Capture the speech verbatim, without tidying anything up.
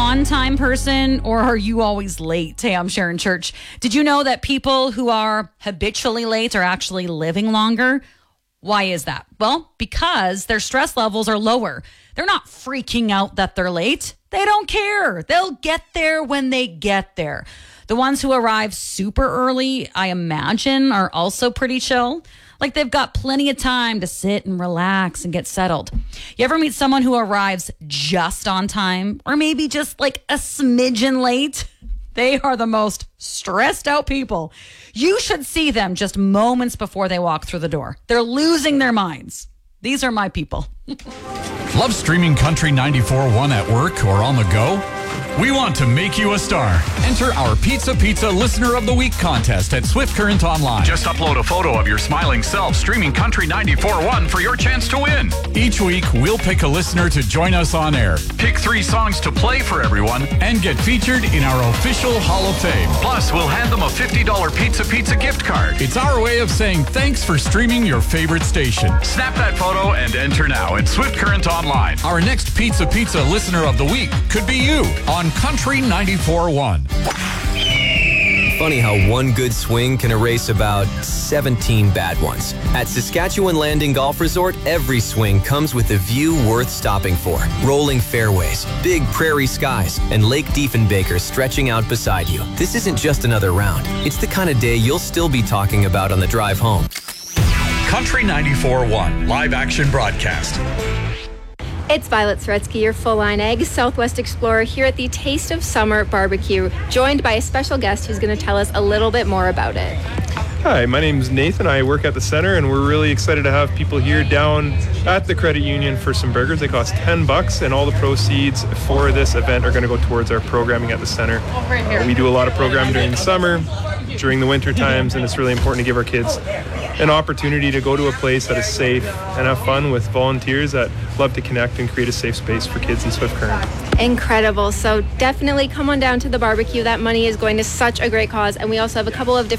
on-time person, or are you always late? Hey, I'm Sharon Church. Did you know that people who are habitually late are actually living longer? Why is that? Well, because their stress levels are lower. They're not freaking out that they're late. They don't care. They'll get there when they get there. The ones who arrive super early, I imagine, are also pretty chill. Like they've got plenty of time to sit and relax and get settled. You ever meet someone who arrives just on time, or maybe just like a smidgen late? They are the most stressed out people. You should see them just moments before they walk through the door. They're losing their minds. These are my people. Love streaming Country ninety-four point one at work or on the go? We want to make you a star. Enter our Pizza Pizza Listener of the Week contest at Swift Current Online. Just upload a photo of your smiling self streaming Country ninety-four point one for your chance to win. Each week, we'll pick a listener to join us on air, pick three songs to play for everyone, and get featured in our official Hall of Fame. Plus, we'll hand them a fifty dollars Pizza Pizza gift card. It's our way of saying thanks for streaming your favorite station. Snap that photo and enter now at Swift Current Online. Our next Pizza Pizza Listener of the Week could be you on Country ninety-four point one. Funny how one good swing can erase about seventeen bad ones. At Saskatchewan Landing Golf Resort, every swing comes with a view worth stopping for. Rolling fairways, big prairie skies, and Lake Diefenbaker stretching out beside you. This isn't just another round. It's the kind of day you'll still be talking about on the drive home. Country ninety-four point one live action broadcast. It's Violet Soretsky, your full-line egg Southwest Explorer here at the Taste of Summer Barbecue, joined by a special guest who's going to tell us a little bit more about it. Hi, my name's Nathan. I work at the center, and we're really excited to have people here down at the credit union for some burgers. They cost ten bucks, and all the proceeds for this event are going to go towards our programming at the center. Uh, we do a lot of programming during the summer, during the winter times, and it's really important to give our kids an opportunity to go to a place that is safe and have fun with volunteers that love to connect and create a safe space for kids in Swift Current. Incredible. So definitely come on down to the barbecue. That money is going to such a great cause, and we also have a couple of different